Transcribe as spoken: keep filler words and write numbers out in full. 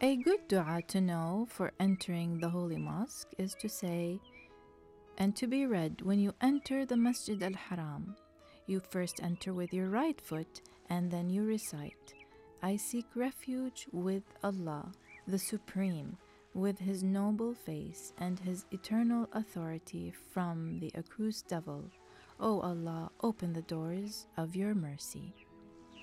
A good dua to know for entering the Holy Mosque is to say, and to be read when you enter the Masjid al-Haram. You first enter with your right foot and then you recite, I seek refuge with Allah, the Supreme, with His noble face and His eternal authority from the accused devil. O Allah, open the doors of your mercy.